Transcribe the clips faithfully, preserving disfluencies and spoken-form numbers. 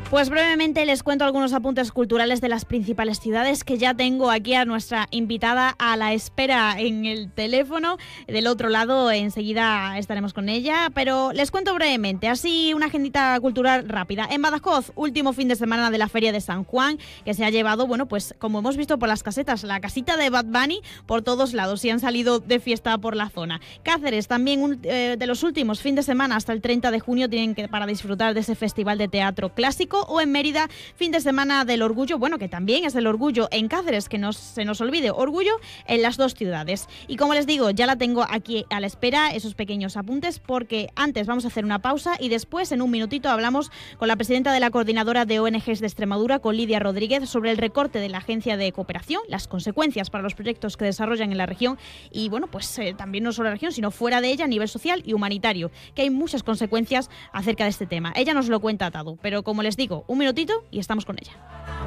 Pues brevemente les cuento algunos apuntes culturales de las principales ciudades, que ya tengo aquí a nuestra invitada a la espera en el teléfono. Del otro lado enseguida estaremos con ella, pero les cuento brevemente, así una agendita cultural rápida. En Badajoz, último fin de semana de la Feria de San Juan, que se ha llevado, bueno, pues como hemos visto por las casetas, la casita de Bad Bunny por todos lados y han salido de fiesta por la zona. Cáceres, también un, eh, de los últimos fin de semana hasta el treinta de junio tienen que para disfrutar de ese festival de teatro clásico. O en Mérida, fin de semana del orgullo, bueno, que también es el orgullo en Cáceres, que no se nos olvide, orgullo en las dos ciudades. Y como les digo, ya la tengo aquí a la espera, esos pequeños apuntes, porque antes vamos a hacer una pausa y después, en un minutito, hablamos con la presidenta de la Coordinadora de O N Ges de Extremadura, con Lidia Rodríguez, sobre el recorte de la Agencia de Cooperación, las consecuencias para los proyectos que desarrollan en la región y, bueno, pues eh, también no solo la región, sino fuera de ella a nivel social y humanitario, que hay muchas consecuencias acerca de este tema. Ella nos lo cuenta atado, pero como les digo, un minutito y estamos con ella.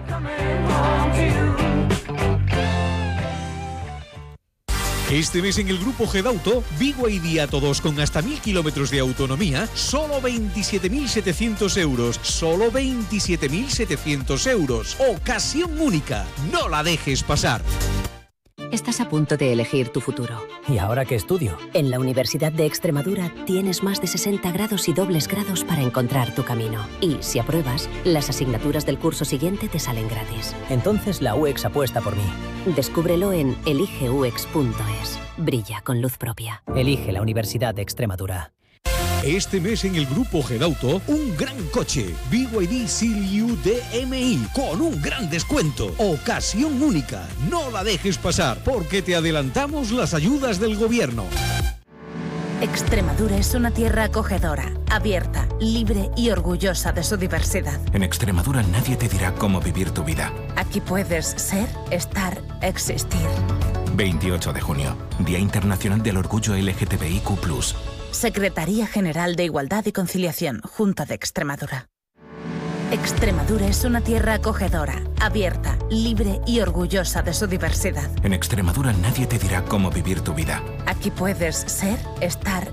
Este mes en el Grupo Gedauto, Vigo y Día Todos con hasta mil kilómetros de autonomía, solo veintisiete mil setecientos euros. Solo veintisiete mil setecientos euros. Ocasión única. No la dejes pasar. Estás a punto de elegir tu futuro. ¿Y ahora qué estudio? En la Universidad de Extremadura tienes más de sesenta grados y dobles grados para encontrar tu camino. Y si apruebas, las asignaturas del curso siguiente te salen gratis. Entonces la U E X apuesta por mí. Descúbrelo en elige u ex punto es. Brilla con luz propia. Elige la Universidad de Extremadura. Este mes en el Grupo Gedauto, un gran coche, B Y D Seal U D M I, con un gran descuento. Ocasión única, no la dejes pasar, porque te adelantamos las ayudas del gobierno. Extremadura es una tierra acogedora, abierta, libre y orgullosa de su diversidad. En Extremadura nadie te dirá cómo vivir tu vida. Aquí puedes ser, estar, existir. veintiocho de junio, Día Internacional del Orgullo L G T B I Q plus. Secretaría General de Igualdad y Conciliación, Junta de Extremadura. Extremadura es una tierra acogedora, abierta, libre y orgullosa de su diversidad. En Extremadura nadie te dirá cómo vivir tu vida. Aquí puedes ser, estar,